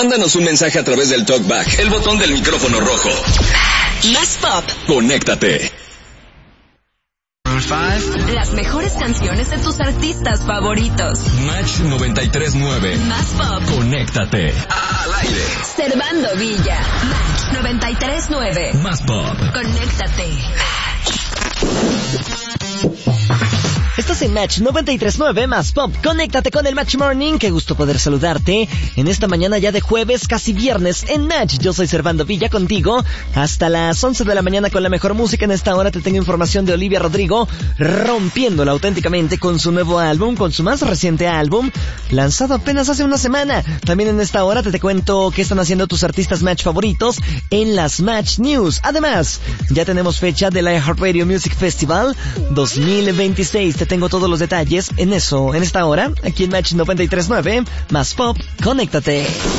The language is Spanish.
Mándanos un mensaje a través del TalkBack, el botón del micrófono rojo. Más Pop. Conéctate. Las mejores canciones de tus artistas favoritos. Match 93.9. Más Pop. Conéctate. Al aire. Servando Villa. Match 93.9. Más Pop. Conéctate. Estás en Match 93.9 Más Pop. Conéctate con el Match Morning. Qué gusto poder saludarte en esta mañana ya de jueves, casi viernes en Match. Yo soy Servando Villa contigo hasta las 11 de la mañana con la mejor música. En esta hora te tengo información de Olivia Rodrigo, rompiéndola auténticamente con su nuevo álbum, con su más reciente álbum, lanzado apenas hace una semana. También en esta hora te cuento qué están haciendo tus artistas Match favoritos en las Match News. Además, ya tenemos fecha del iHeartRadio Music Festival 2026. Te tengo todos los detalles en esta hora, aquí en Match 93.9, Más Pop, conéctate.